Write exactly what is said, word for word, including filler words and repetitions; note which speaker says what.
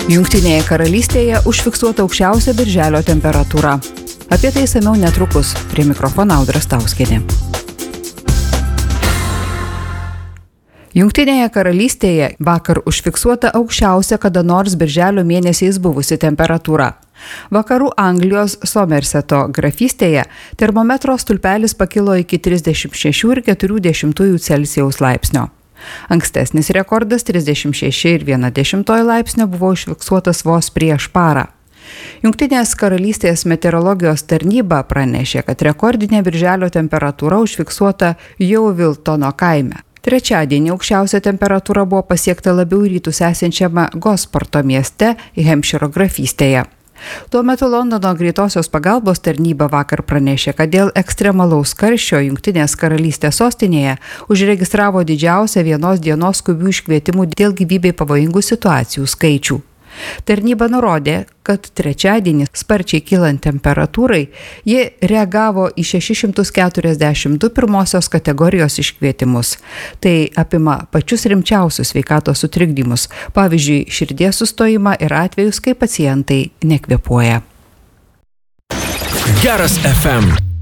Speaker 1: Jungtinėje karalystėje užfiksuota aukščiausia birželio temperatūra. Apie tai išsamiau netrukus. Prie mikrofono Audra Stauskienė. Jungtinėje karalystėje vakar užfiksuota aukščiausia kada nors birželio mėnesiais buvusi temperatūra. Vakarų Anglijos Somerseto grafystėje termometro stulpelis pakilo iki trisdešimt šeši ir keturi dešimtųjų Celsijaus laipsnio. Ankstesnis rekordas trisdešimt šeši ir viena dešimtoji laipsnio buvo užfiksuotas vos prieš parą. Jungtinės karalystės meteorologijos tarnyba pranešė, kad rekordinė birželio temperatūra užfiksuota jau Viltono kaime. Trečiadienį aukščiausia temperatūra buvo pasiekta labiau į rytus esančiame Gosporto mieste Hempšyro grafystėje. Tuo metu Londono greitosios pagalbos tarnyba vakar pranešė, kad dėl ekstremalaus karščio Jungtinės karalystės sostinėje užregistravo didžiausią vienos dienos skubių iškvietimų dėl gyvybei pavojingų situacijų skaičių. Tarnyba nurodė, kad trečiadienį sparčiai kylant temperatūrai, ji reagavo į šeši šimtai keturiasdešimt du pirmosios kategorijos iškvietimus. Tai apima pačius rimčiausius sveikatos sutrikdymus, pavyzdžiui, širdies sustojimą ir atvejus, kai pacientai nekvėpuoja.
Speaker 2: Geras F M.